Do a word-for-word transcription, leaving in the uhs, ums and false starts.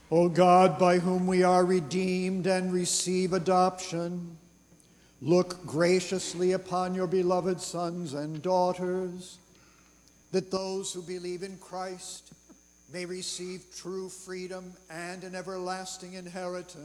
O God, by whom we are redeemed and receive adoption, look graciously upon your beloved sons and daughters, that those who believe in Christ may receive true freedom and an everlasting inheritance.